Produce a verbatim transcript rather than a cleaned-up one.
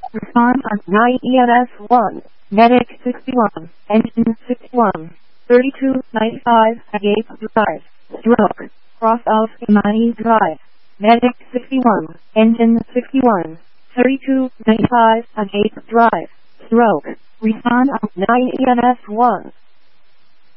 Respond on nine E N S one. Medic sixty-one. Engine sixty-one. thirty-two ninety-five Agape Drive. Stroke. Cross of Imani Drive. Medic sixty-one. Engine sixty-one. thirty-two ninety-five Agape Drive. Stroke. Respond on nine E N S one.